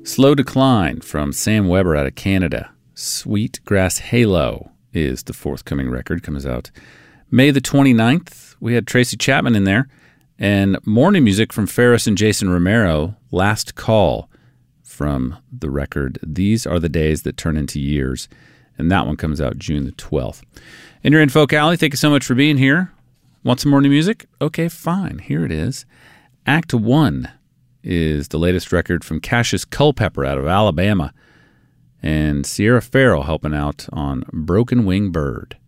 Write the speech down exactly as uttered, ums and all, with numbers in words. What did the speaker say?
Slow Decline from Sam Weber out of Canada. Sweet Grass Halo is the forthcoming record. Comes out May the twenty-ninth. We had Tracy Chapman in there. And morning music from Ferris and Jason Romero, Last Call, from the record These Are the Days That Turn Into Years. And that one comes out June the twelfth. And you're in Folk Alley. Thank you so much for being here. Want some morning music? Okay, fine. Here it is. Act One is the latest record from Cassius Culpepper out of Alabama. And Sierra Farrell helping out on Broken Wing Bird.